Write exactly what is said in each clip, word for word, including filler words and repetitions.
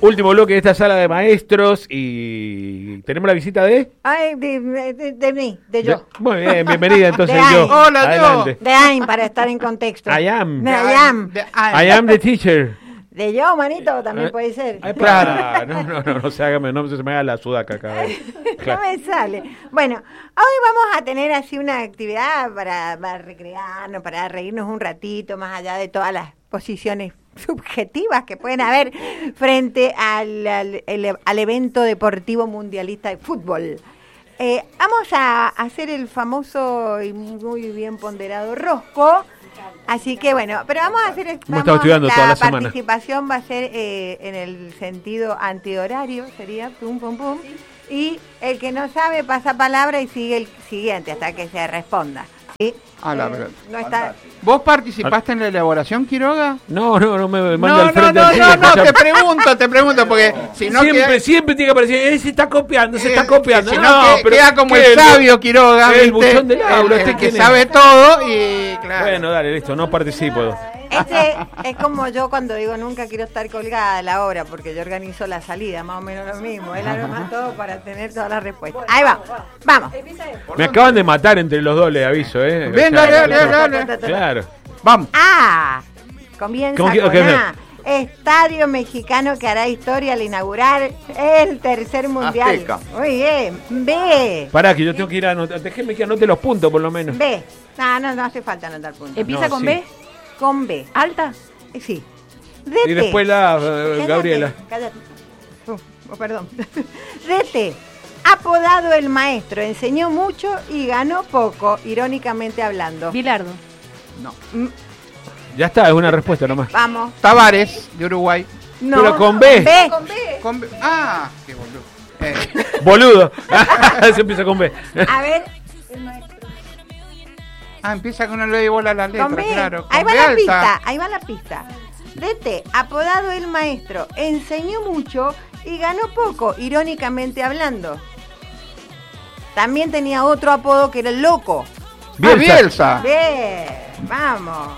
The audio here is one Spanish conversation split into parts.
Último bloque de esta sala de maestros y tenemos la visita de... Ay, de, de, de mí, de yo. De, muy bien, bienvenida entonces De yo. Ain. Hola, yo. Adelante. De Ain, para estar en contexto. I am. De I am. De- I am the teacher. De yo, manito, también Eh, puede ser. Ay, para. No, no, no, no se haga, no se me haga la sudaca cada vez. Claro. No me sale. Bueno, hoy vamos a tener así una actividad para, para recrearnos, para reírnos un ratito, más allá de todas las posiciones subjetivas que pueden haber frente al, al, el- al evento deportivo mundialista de fútbol. Eh, vamos a hacer el famoso y muy bien ponderado rosco. Así que bueno, pero vamos a hacer... Hemos estado estudiando la toda la semana. participación va a ser eh, en el sentido antihorario, sería pum, pum, pum. Y el que no sabe pasa palabra y sigue el siguiente hasta que se responda. ¿Sí? A la Eh, verdad. no está... ¿Vos participaste en la elaboración, Quiroga? No, no, no me manda No, al no, frente. no, así, no, no, escucha. te pregunto, te pregunto, porque si no siempre, queda, siempre tiene que aparecer, eh, se está copiando, se eh, está copiando. si no, no, que- pero queda como ¿qué? el sabio Quiroga, el ¿viste? buchón del aula, el, ¿usted el que quién es? sabe todo y claro. Bueno, dale, listo, no participo. Este es como yo cuando digo nunca quiero estar colgada a la hora porque yo organizo la salida, más o menos lo mismo. Él arma todo para tener todas las respuestas. Ahí va, vamos. Me acaban de matar entre los dos, le aviso, ¿eh? Ven, Ya, dale, ya, dale, ya. dale. Claro. Vamos. A. Comienza ¿Cómo que- con ok, A. Estadio mexicano que hará historia al inaugurar el tercer mundial. Azteca. Muy bien. B. Pará, que yo tengo que ir a anotar. Déjeme que anote los puntos, por lo menos. B. No, no, no hace falta anotar puntos. ¿Empieza No, con sí. B? Con B. ¿Alta? Eh, Sí. D. Y después la eh, Cállate, Gabriela. Cállate. Uh, oh, perdón. D T. Apodado el maestro, enseñó mucho y ganó poco, irónicamente hablando. Bilardo. No. Mm, Ya está, es una respuesta nomás. Vamos. Tavares, de Uruguay. No. Pero con B. B. Con B- Ah, qué boludo. Eh, Boludo. Se empieza con B. A ver, ah, empieza con el le bola a la letra, con B. claro. Ahí Con va B la alta. pista, ahí va la pista. D T, apodado el maestro, enseñó mucho y ganó poco, irónicamente hablando. También tenía otro apodo que era el loco. Ah, Bielsa. Bielsa. Bien, vamos.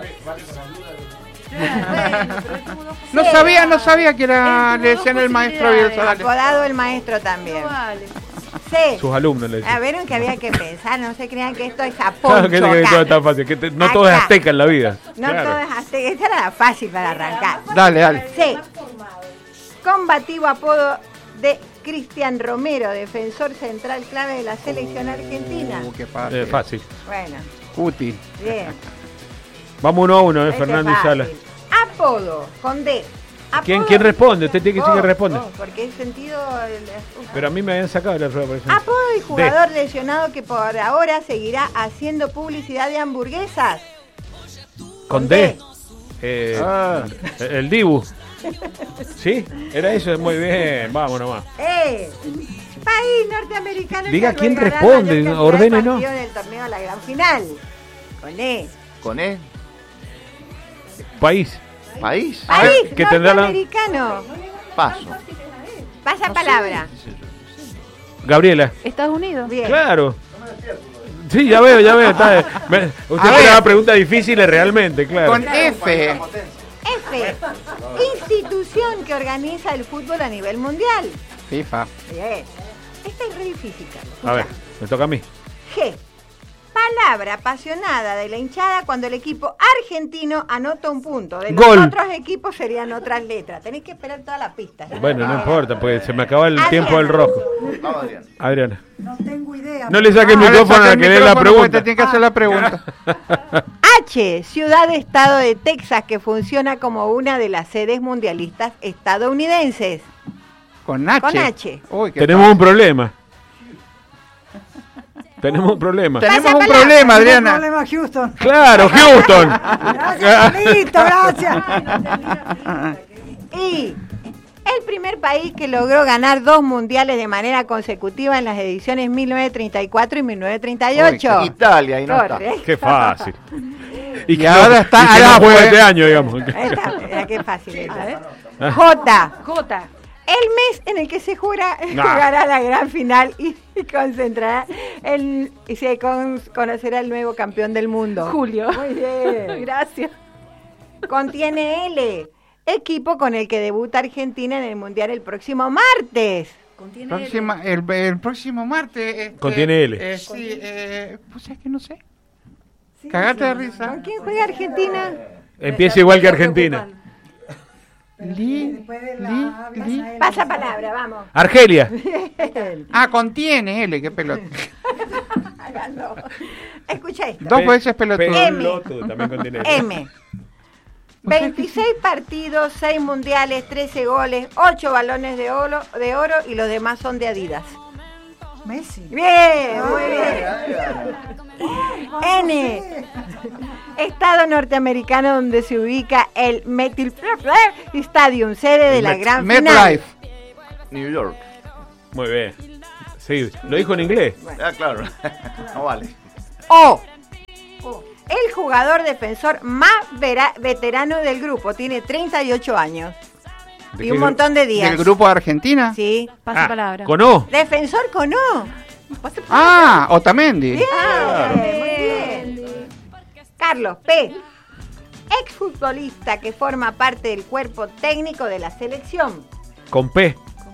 No Sí. sabía, no sabía que era, Él tuvo le dos decían el maestro posibilidades. Bielsa. Dale. Apodado el maestro también. No vale. Sí. Sus alumnos le A dicen. ver, que había que pensar, no se crean que esto es Claro aponcho que, que acá. todo es tan fácil. Que te- no todo es Acá. azteca en la vida. No Claro. todo es azteca, esta era la fácil para arrancar. Dale, dale. Sí. Combativo apodo de Cristian Romero, defensor central clave de la selección argentina. Uh, qué fácil. Eh, fácil. Bueno, Útil. bien. Vamos uno a uno, ¿eh? Este Fernando es y Sala. fácil. Apodo, con D. ¿Quién, Apodo- ¿Quién responde? Usted tiene que decir que Vos, responde. vos, porque he sentido... el- uf. Pero a mí me habían sacado la rueda, por ejemplo. Apodo y jugador lesionado que por ahora seguirá haciendo publicidad de hamburguesas. Con D. D. Eh, Ah. El Dibu. ¿Sí? Era eso, muy bien. Vamos nomás. ¡Eh! País norteamericano. Diga que quién albergará responde, mayor cantidad de ordénenos. partidos del torneo a la gran final. Con E. ¿Con E? País. ¿País? País que tendrá la- norteamericano. Paso. Pasa palabra. Gabriela. Estados Unidos. Bien. Claro. Sí, ya veo, ya veo. Está, me- usted A me ver. da preguntas difíciles realmente, claro. Con F. F. Institución que organiza el fútbol a nivel mundial. FIFA. Bien. Esta es re difícil, Carlos. A ver, me toca a mí. G. Palabra apasionada de la hinchada cuando el equipo argentino anota un punto. De los Gol. otros equipos serían otras letras. Tenés que esperar todas las pistas. Bueno, no importa, porque se me acaba el Adriana. tiempo del rojo. Vamos, Adrián. Adriana. No tengo idea. No le saque el Ah, le micrófono saca a el que dé la micrófono porque pregunta. Te tiene que hacer la pregunta. H, ciudad-estado de Texas que funciona como una de las sedes mundialistas estadounidenses. Con H. Con H. Uy, qué Tenemos un fácil. problema. Tenemos un problema. Tenemos Pasa un palabra. problema, Adriana. Problema, Houston. Claro, Houston. Gracias, listo, gracias. Y el primer país que logró ganar dos mundiales de manera consecutiva en las ediciones mil novecientos treinta y cuatro y mil novecientos treinta y ocho. Italia, y no está. Correcto. Qué fácil. Y que ahora no- está y que no Araujo, juega eh. este año, digamos. Esta, mira qué fácil es. A ver. J. J. El mes en el que se jura Nah. jugará la gran final y, y concentrará el, y se con- conocerá el nuevo campeón del mundo. Julio. Muy bien. Gracias. Contiene L. equipo con el que debuta Argentina en el Mundial el próximo martes. Contiene Próxima, el, el próximo martes. este, Contiene L. eh, sí, eh, pues es que no sé. Cagate de risa. ¿Con quién juega Argentina? Empieza igual que Argentina. Li, Después de li, la li. L. Pasa palabra, vamos. Argelia. Ah, contiene L, qué pelota. Háganlo. Escucha esto. Dos veces pelotudo. Pelotudo, también contiene L. M. veintiséis partidos, seis mundiales, trece goles, ocho balones de oro, de oro y los demás son de Adidas. Messi. Bien, muy bien. N. Estado norteamericano donde se ubica el MetLife Stadium, sede de El la Met- gran final. MetLife. New York. Muy bien. Sí, lo dijo en inglés. Ah, claro. No vale. O. El jugador defensor más vera- veterano del grupo, tiene treinta y ocho años ¿De y qué un gru- montón de días. ¿Del grupo de Argentina? Sí. Pasa Ah, palabra. ¿Con O? Defensor con O. Ah, Otamendi. Bien, muy bien. Carlos P. Exfutbolista que forma parte del cuerpo técnico de la selección. Con P.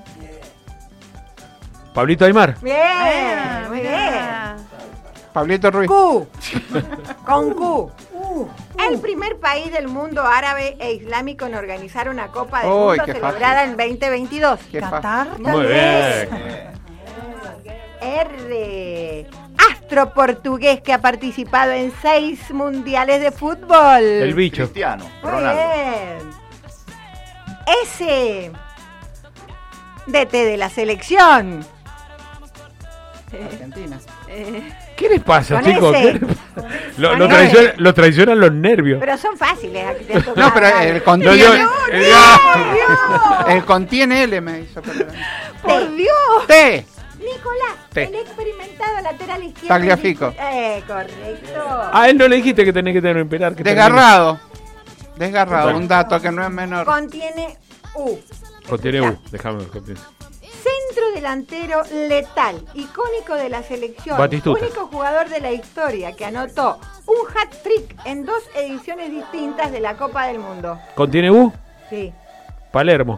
Pablito Aymar. Bien, Ah, muy mirá. bien. Pablito Ruiz. Q. Con Q. El primer país del mundo árabe e islámico en organizar una Copa del Uy, Mundo qué celebrada fácil. en veinte veintidós. Qué fácil. Qatar. Muy bien. R. Astro portugués que ha participado en seis mundiales de fútbol. El bicho. Cristiano. Muy Ronaldo. bien. S. D T de la selección. Argentina. ¿Qué les pasa, Con chicos? ese. ¿Qué les pasa? Lo, Con lo, ese. traicionan, lo traicionan los nervios. Pero son fáciles. aquí te toca No, pero hablar. el No, contiene. yo- ¡No, el- Dios! El contiene L me hizo perder. ¡Por Dios! T. Nicolás, T. el experimentado lateral izquierdo. Tagliafico. Eh, correcto. A él no le dijiste que tenés que tener un pilar. Que Desgarrado. Desgarrado, Bueno. un dato que no es menor. Contiene U. termine. Contiene U. Déjame que piense. Centro delantero letal, icónico de la selección. Batistuta. Único jugador de la historia que anotó un hat-trick en dos ediciones distintas de la Copa del Mundo. ¿Contiene U? Sí. Palermo.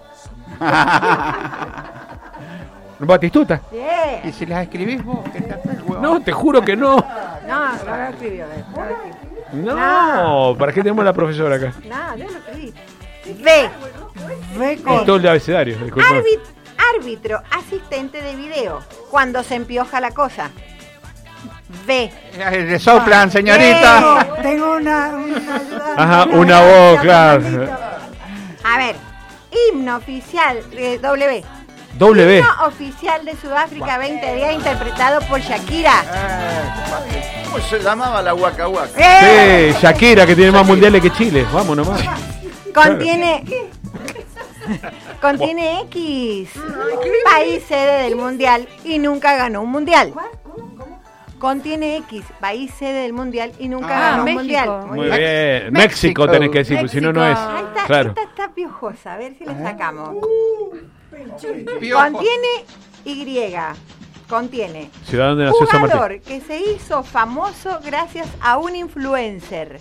Batistuta. ¿Y Bien. si las escribís vos? ¿Qué te haces el huevo? No, te juro que no. No, no lo escribió. eh, No, lo escribió. No. ¿Para qué tenemos la profesora acá? No, yo lo escribí. B. B Es con todo el abecedario. disculpame. árbitro, árbitro, asistente de video. Cuando se empioja la cosa. B. Eh, Le soplan, señorita. Tengo, tengo una, una ayuda. Ajá, una voz, claro. A ver. Himno oficial de W. W. Himno oficial de Sudáfrica veinte diez interpretado por Shakira. ¿Cómo se llamaba la Waka Waka? ¡Eh! Sí, Shakira, que tiene más mundiales que Chile. Vamos nomás. Contiene. Contiene X. País sede del mundial y nunca ganó un mundial. Contiene X. País sede del mundial y nunca Ah, ganó un México. mundial. Muy Mex- bien. México. México tenés que decir, porque si no, no es. Ahí está, Claro. esta está piojosa. A ver si la sacamos. Piojo. Contiene Y. Contiene Ciudadano de Nación San Martín. jugador que se hizo famoso gracias a un influencer.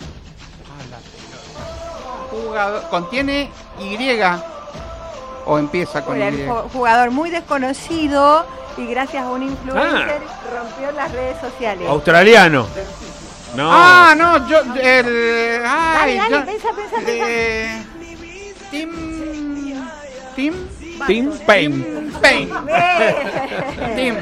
Jugador- ¿Contiene Y o empieza con Era el Y? ju- jugador muy desconocido y gracias a un influencer Ah. rompió las redes sociales. Australiano. No. Ah, no, yo. El, ay, Dale, dale, yo- pensa, pensa, pensa. eh, Tim. Tim. Tim Payne. Tim Payne. Bien. Tim.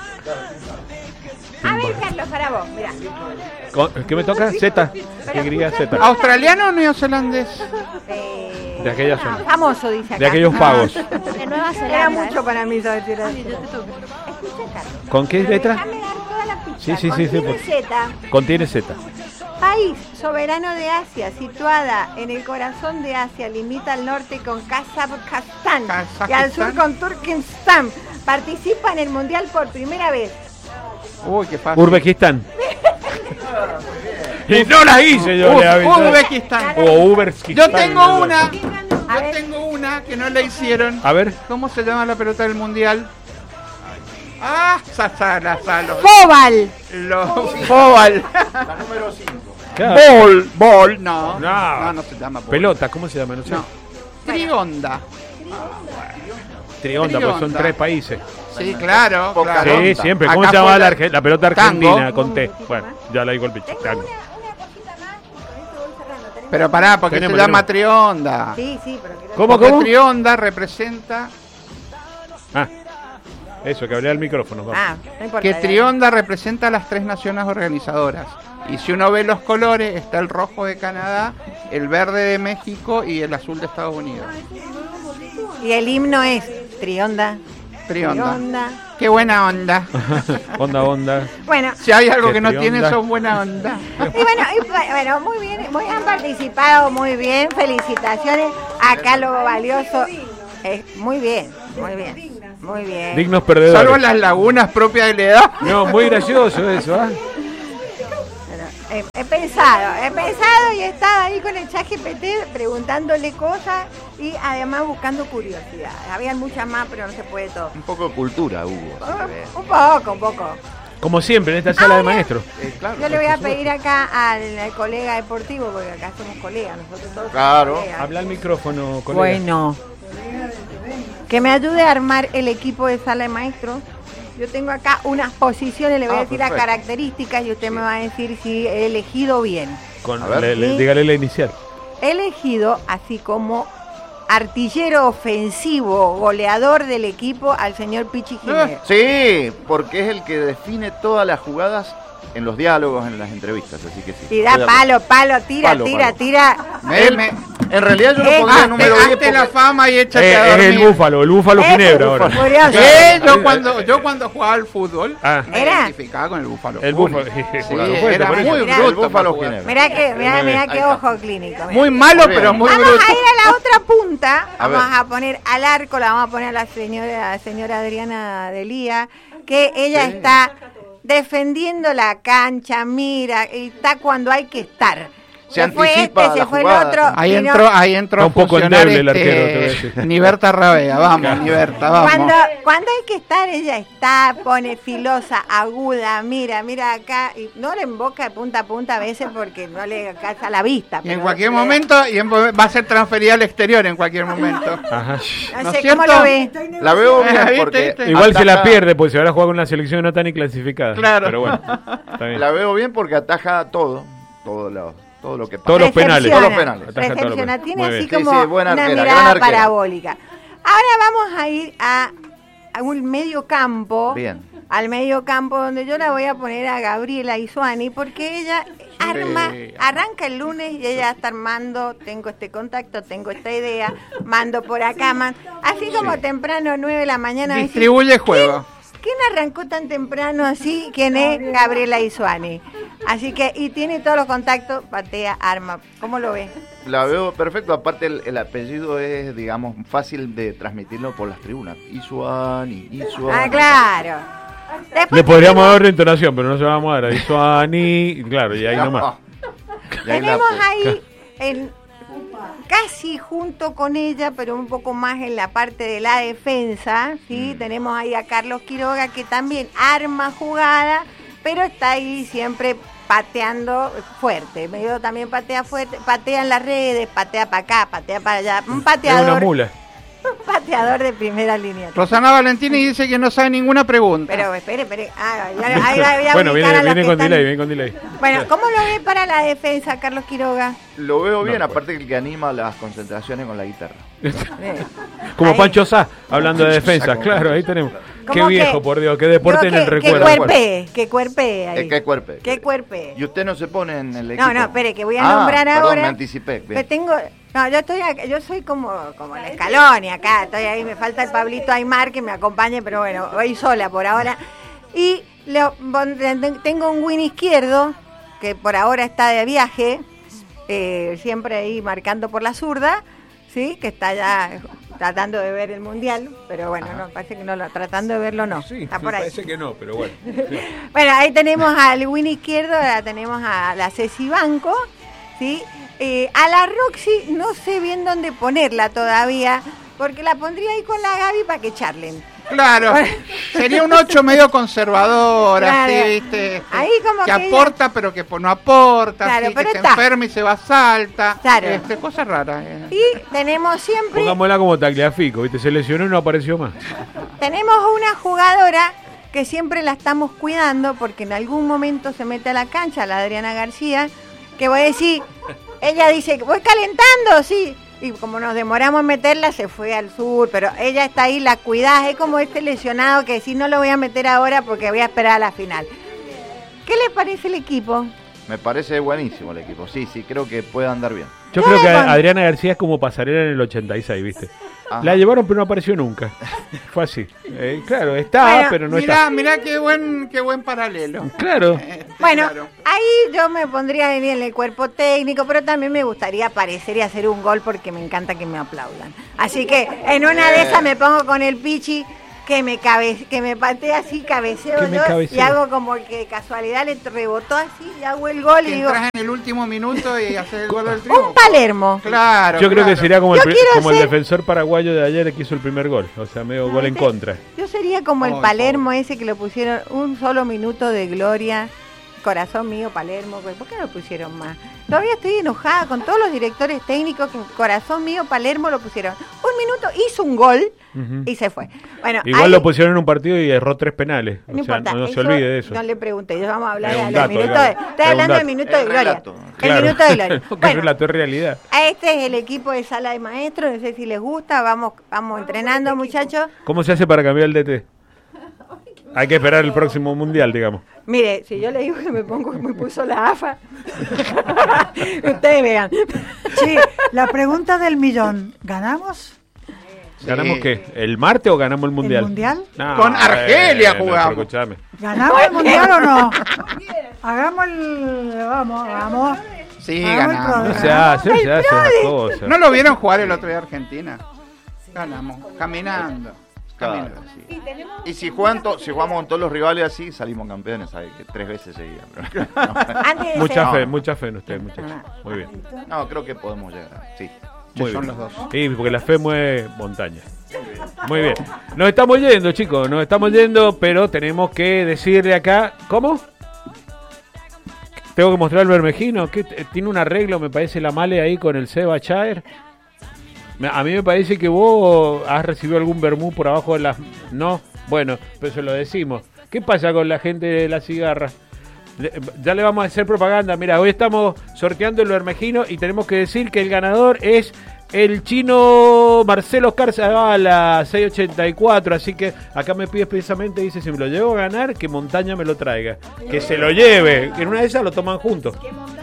A ver, Carlos, para vos, mira. Con- ¿Qué me toca? Z. Y Z. ¿Australiano o neozelandés? Eh, De aquella no, zona. famoso, dice acá. De aquellos pagos. De Nueva Zelanda. Era mucho para mí saber si era Sí, yo te toco. Escucha, Carlos. ¿Con qué Pero letra? déjame dar toda la pista. Sí, sí, sí, sí, Contiene por- Z. Contiene Z. País soberano de Asia, situada en el corazón de Asia, limita al norte con Kazajstán y al sur Kazajistán. con Turkmenistán. Participa en el mundial por primera vez. Uy, qué fácil. Uzbekistán. Y no la hice yo, Uz- le avisé. Uzbekistán. O Uberskistán. Yo tengo una. A Yo ver. tengo una que no la hicieron. A ver. ¿Cómo se llama la pelota del mundial? Ah, Sasala, Salo. Fobal. Los Fobal. La número cinco. Claro. Ball, ball. No. No. No, no se llama ball. Pelota, ¿cómo se llama? No sé. No. Trionda. Trionda, pues son Trionda. tres países. Sí, claro. Poca claro. Sí, siempre. ¿Cómo Acá se llama fue la, arge- la pelota argentina tango. con T? Bueno, ya la digo el bicho. Tengo Tango. una, una cosita más, y con esto voy cerrando. Tenemos- Pero pará, porque Tenemos, se llama tenemos. Trionda. Sí, sí, pero quiero... ¿Cómo, Porque cómo? Trionda representa Ah, eso, que hablé al micrófono. vamos. Ah, no importa. que dale. Trionda representa a las tres naciones organizadoras. Y si uno ve los colores, está el rojo de Canadá, el verde de México y el azul de Estados Unidos. Y el himno es Trionda. Trionda. Trionda. Qué buena onda. Onda, onda. Bueno, Si hay algo Qué que no Trionda. tiene, son buena onda. y bueno, y bueno, muy bien, muy han participado muy bien, felicitaciones. Acá lo valioso es muy bien, muy bien, muy bien. Dignos perdedores. Salvo las lagunas propias de la edad. No, muy gracioso eso, ¿ah? Bueno, he, he pensado, he pensado y he estado ahí con el ChatGPT preguntándole cosas y además buscando curiosidades. Habían muchas más, pero no se puede todo. Un poco de cultura hubo. se ve. Un poco, un poco. Como siempre, en esta sala de maestros. Eh, claro, Yo le voy a por supuesto. pedir acá al, al colega deportivo, porque acá somos colegas, nosotros todos somos Claro. colegas. Habla al micrófono, colega. Bueno, que me ayude a armar el equipo de sala de maestros. Yo tengo acá unas posiciones, le voy Ah, a decir las perfecto. características y usted me va a decir si he elegido bien. Con, A ver. le- le- Sí. dígale la inicial. He elegido así como artillero ofensivo, goleador del equipo al señor Pichi Jiménez. Sí, porque es el que define todas las jugadas en los diálogos, en las entrevistas, así que sí. Y da Estoy de palo, palo, tira, Palo, tira, palo. tira. Me- Él- me- En realidad yo lo Eh, pondría hazte- en número hazte diez porque... la fama y échate Eh, a es dormir. el búfalo, el búfalo Eh, Ginebra ahora. Curioso. Eh, yo cuando yo cuando jugaba al fútbol Ah. me Era. identificaba con el búfalo. El Full. búfalo. Sí, Por supuesto, era por eso. muy Mirá. bruto El búfalo para jugar. Ginebra. Mirá que, mirá, Muy mirá bien, qué ahí está. ojo clínico. mirá. Muy malo, Muy pero bien. muy Vamos bruto. a ir a la otra punta. A Vamos ver. a poner al arco, la vamos a poner a la señora, a la señora Adriana Delía, que ella Sí. está defendiendo la cancha, mira, y está cuando hay que estar. Se fue anticipa este, se la fue jugada. el otro. Ahí y no- entró, ahí entró Está a un poco funcionar endeble el arquero, te voy a este, decir. Niberta Rabea, vamos, Niberta, vamos. Cuando, cuando hay que estar, ella está, pone filosa, aguda, mira, mira acá, y no le emboca de punta a punta a veces porque no le alcanza la vista. Y en pero cualquier le- momento y en- va a ser transferida al exterior en cualquier momento. Ajá. No ¿No sé es cómo cierto? lo ve. La veo bien ¿Viste, porque... viste? Igual se la ataja- pierde, pues se habrá jugado con una selección no tan ni clasificada. Claro. Pero bueno, está bien. La veo bien porque ataja todo, todo lo, todo lo que pasa. Todos los penales. Todos los penales. Ataja todos los Recepciona, penales. tiene Muy así bien. Sí, como sí, buena una arquera, mirada gran arquera. parabólica. Ahora vamos a ir a, a un medio campo. Bien. Al medio campo donde yo la voy a poner a Gabriela Isuani porque ella arma, arranca el lunes y ella está armando, tengo este contacto, tengo esta idea, mando por acá, man- así como temprano, nueve de la mañana. decís, Distribuye juego. ¿Quién arrancó tan temprano así? ¿Quién es? Gabriela Isuani. Así que, y tiene todos los contactos, patea, arma. ¿Cómo lo ves? La veo perfecto, aparte el, el apellido es, digamos, fácil de transmitirlo por las tribunas. Isuani, Isuani. Ah, claro. Después Le podríamos dar entonación, pero no se la vamos a dar. Hizo Ani, claro, y ahí nomás. Y ahí la- tenemos ahí, en- casi junto con ella, pero un poco más en la parte de la defensa, ¿sí? Tenemos ahí a Carlos Quiroga, que también arma jugada, pero está ahí siempre pateando fuerte. Medio también patea fuerte, patea en las redes, patea para acá, patea para allá. Un Es una pateador, mula. un pateador de primera línea. Rosana Valentini dice que no sabe ninguna pregunta. Pero espere, espere. Ah, ya- ahí la voy a Bueno, ubicar viene, a los viene que con están- delay, viene con delay. Bueno, ¿cómo lo ve para la defensa, Carlos Quiroga? Lo veo bien, No, aparte que el que anima las concentraciones con la guitarra. Eh, Como ahí. Pancho Sá, hablando de Pancho Sá, defensa. como- Claro, ahí tenemos. Qué ¿Cómo viejo, que? por Dios, qué deporte en Digo el que- recuerdo. Que cuerpe, que cuerpe ahí. Es que cuerpe. Que cuerpe. Y usted no se pone en el equipo. No, no, espere, que voy a Ah, nombrar perdón, ahora. me anticipé. Bien. Que tengo, no, yo estoy acá- yo soy como, como la Escaloni acá, estoy ahí, me falta el Pablito Aymar que me acompañe, pero bueno, voy sola por ahora. Y lo- tengo un win izquierdo, que por ahora está de viaje, eh, siempre ahí marcando por la zurda, ¿sí? Que está ya tratando de ver el mundial, pero bueno, no, parece que no lo, tratando de verlo no, Sí, está me por ahí. parece que no, pero bueno. Bueno, ahí tenemos al win izquierdo, ahora tenemos a la Ceci Banco, ¿sí? Eh, a la Roxy no sé bien dónde ponerla todavía, porque la pondría ahí con la Gaby para que charlen. Claro. sería un ocho medio conservador, Claro. así, ¿viste? Este, Ahí como que que aporta, pero que no aporta, Claro, así, que pero se está. enferma y se va salta. Claro. Este, cosas raras. eh. Y tenemos siempre, Pongámosla como Tagliafico, ¿viste? Se lesionó y no apareció más. tenemos una jugadora que siempre la estamos cuidando porque en algún momento se mete a la cancha, la Adriana García, que voy a decir, ella dice, voy calentando, sí. Y como nos demoramos en meterla, se fue al sur, pero ella está ahí, la cuidás, es como este lesionado que si no lo voy a meter ahora porque voy a esperar a la final. ¿Qué les parece el equipo? Me parece buenísimo el equipo. Sí, sí, creo que puede andar bien. Yo Yo creo que le pon- Adriana García es como pasarela en el ochenta y seis, ¿viste? Ajá. La llevaron pero no apareció nunca. Fue así. Eh, claro, está, Bueno, pero no mirá, está. mirá qué buen, qué buen paralelo. Claro. Este, Bueno, claro. ahí yo me pondría bien en el cuerpo técnico, pero también me gustaría aparecer y hacer un gol porque me encanta que me aplaudan. Así que en una de esas me pongo con el Pichi que me cabe, que me patea así, cabeceo Que me yo cabeceo. y hago como que de casualidad le rebotó así y hago el gol y Que digo, entras en el último minuto y haces el gol del un triunfo. Palermo. Claro. Yo creo claro. que sería como, el, Yo pri- quiero como el ser- defensor paraguayo de ayer que hizo el primer gol. O sea, medio gol en ¿Viste? contra. Yo sería como el Ay, Palermo ese que lo pusieron un solo minuto de gloria. Corazón mío, Palermo, pues, ¿por qué no lo pusieron más? Todavía estoy enojada con todos los directores técnicos que en Corazón mío, Palermo lo pusieron. Un minuto, hizo un gol Ujú. y se fue. Bueno, Igual ahí- lo pusieron en un partido y erró tres penales. no o sea, importa, no, no se eso olvide de eso. No le pregunté, yo vamos a hablar Es de un los dato, minutos digamos. de, Es estoy un hablando del dato. minuto de El gloria. relato. Claro. El minuto de gloria. Que Bueno, relato es realidad. este es el equipo de sala de maestros, no sé si les gusta, vamos, vamos entrenando muchachos. ¿Cómo se hace para cambiar el D T? Hay que esperar el próximo mundial, digamos. Mire, si yo le digo que me pongo, me puso la A F A, ustedes vean. Sí, la pregunta del millón. ¿Ganamos? ¿Ganamos Sí. qué? ¿El martes o ganamos el mundial? mundial? No, Con Argelia bueno, jugamos. pero escuchame. ¿Ganamos el mundial o no? Hagamos el... Vamos, vamos. Sí, Hagamos el ganamos. No programa. se hace, no se hace esas cosas. ¿No lo vieron jugar el otro día a Argentina? Ganamos, caminando. Claro, caminando. sí. Y si juegan to- si jugamos con todos los rivales así, salimos campeones, ¿sabes? Que tres veces seguidas. pero- Antes de Mucha ser- fe, mucha fe en usted, muchachos. Muy bien. No, creo que podemos llegar. Sí. Muy son bien. los dos. Sí, porque la fe mueve montañas. Muy bien. Nos estamos yendo, chicos, nos estamos yendo, pero tenemos que decirle acá, ¿cómo? Tengo que mostrar el Bermejino, que t- tiene un arreglo, me parece, la Male ahí con el Seba Chaer. Me- A mí me parece que vos has recibido algún vermú por abajo de las... No, bueno, pero se lo decimos. ¿Qué pasa con la gente de la cigarra? Le- Ya le vamos a hacer propaganda. Mira, hoy estamos sorteando el Bermejino y tenemos que decir que el ganador es el chino Marcelo Carzabala, seiscientos ochenta y cuatro. Así que acá me pide precisamente, dice, si me lo llevo a ganar, que Montaña me lo traiga. Que se lo lleve, que en una de esas lo toman juntos.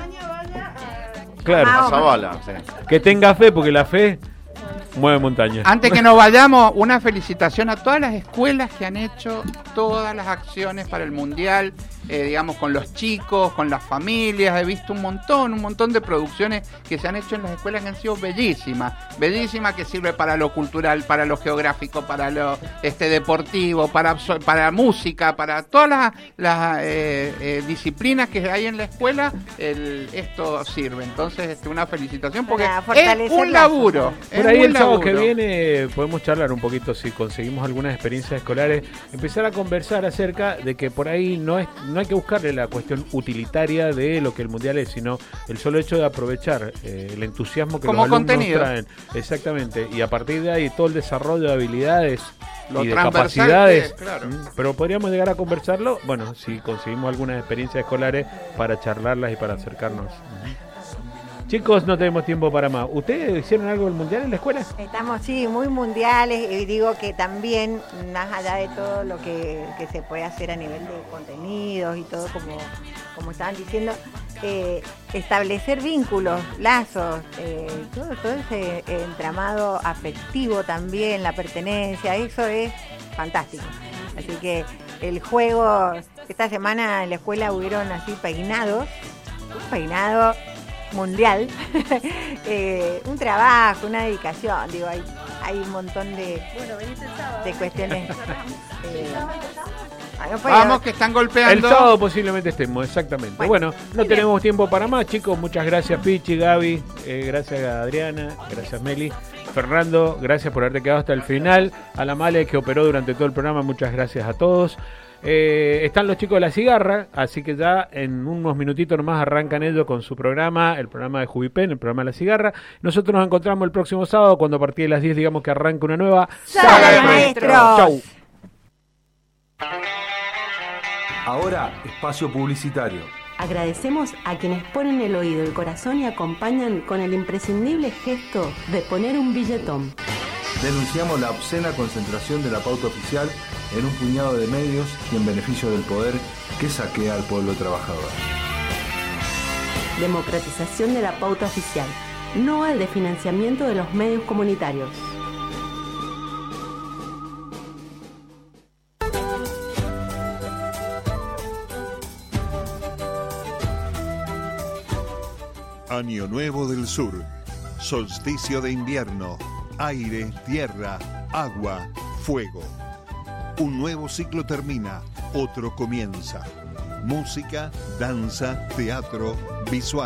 Claro, Ah, A Zavala, sí. que tenga fe, porque la fe mueve montañas. Antes que nos vayamos, una felicitación a todas las escuelas que han hecho todas las acciones para el Mundial, eh, digamos, con los chicos, con las familias. He visto un montón, un montón de producciones que se han hecho en las escuelas que han sido bellísimas. Bellísimas, que sirve para lo cultural, para lo geográfico, para lo este deportivo, para, absor- para música, para todas las, las eh, eh, disciplinas que hay en la escuela. El, esto sirve. Entonces, este, una felicitación porque Para es fortalecer un la- laburo. es Por ahí un el sábado que laburo. viene podemos charlar un poquito si conseguimos algunas experiencias escolares, empezar a conversar acerca de que por ahí no es no hay que buscarle la cuestión utilitaria de lo que el mundial es, sino el solo hecho de aprovechar eh, el entusiasmo que Como los alumnos contenido. traen. Exactamente, y a partir de ahí todo el desarrollo de habilidades Lo y de transversal capacidades, que- claro. mm, pero podríamos llegar a conversarlo, bueno, si conseguimos algunas experiencias escolares para charlarlas y para acercarnos. Chicos, no tenemos tiempo para más. ¿Ustedes hicieron algo del mundial en la escuela? Estamos, sí, muy mundiales y digo que también, más allá de todo lo que, que se puede hacer a nivel de contenidos y todo, como, como estaban diciendo, eh, establecer vínculos, lazos, eh, todo, todo ese entramado afectivo también, la pertenencia, eso es fantástico. Así que el juego, esta semana en la escuela hubieron así peinados, un peinado mundial, eh, un trabajo, una dedicación, digo, hay, hay un montón de, de cuestiones. eh, ah, no puedo- Vamos, que están El golpeando. sábado posiblemente estemos, exactamente. Bueno, Bueno, no muy tenemos tiempo para más, chicos. Muchas gracias, Pichi, Gaby. eh, gracias, Adriana. Gracias, Meli. Fernando, gracias por haberte quedado hasta el final. A la Male que operó durante todo el programa, muchas gracias a todos. Eh, están los chicos de La Cigarra, así que ya en unos minutitos nomás arrancan ellos con su programa, el programa de Jubipen, el programa de La Cigarra. Nosotros nos encontramos el próximo sábado cuando a partir de las diez digamos que arranca una nueva Sala de Maestros. Chau. Ahora, espacio publicitario. Agradecemos a quienes ponen el oído, el corazón y acompañan con el imprescindible gesto de poner un billetón. Denunciamos la obscena concentración de la pauta oficial en un puñado de medios y en beneficio del poder que saquea al pueblo trabajador. Democratización de la pauta oficial, no al desfinanciamiento de los medios comunitarios. Año Nuevo del Sur, solsticio de invierno, aire, tierra, agua, fuego. Un nuevo ciclo termina, otro comienza. Música, danza, teatro, visual.